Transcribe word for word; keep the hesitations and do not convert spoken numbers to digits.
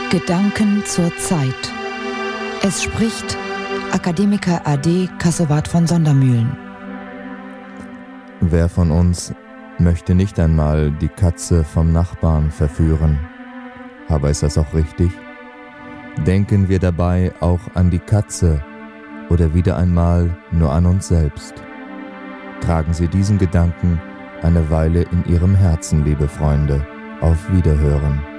Gedanken zur Zeit. Es spricht Akademiker A D Kassowat von Sondermühlen. Wer von uns möchte nicht einmal die Katze vom Nachbarn verführen? Aber ist das auch richtig? Denken wir dabei auch an die Katze oder wieder einmal nur an uns selbst? Tragen Sie diesen Gedanken eine Weile in Ihrem Herzen, liebe Freunde. Auf Wiederhören.